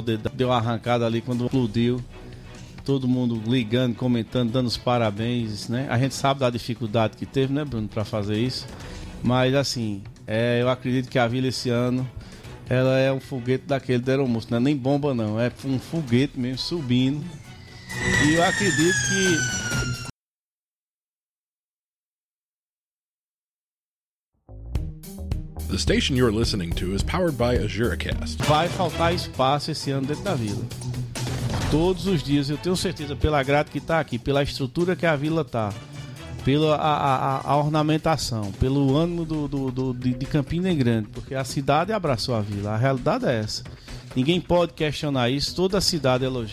Deu uma arrancada ali quando explodiu. Todo mundo ligando, comentando, dando os parabéns, né? A gente sabe da dificuldade que teve, né, Bruno, para fazer isso. Mas, assim, eu acredito que a Vila esse ano, ela é um foguete daquele da Aeromoço. Não é nem bomba, não. É um foguete mesmo, subindo. E eu acredito que... The station you're listening to is powered by AzuraCast. vai faltar espaço esse ano dentro da Vila. Todos os dias, eu tenho certeza, pela grade que está aqui, pela estrutura que a Vila está, pela a ornamentação, pelo ânimo de Campina Grande, porque a cidade abraçou a Vila, a realidade é essa. Ninguém pode questionar isso, toda a cidade elogia.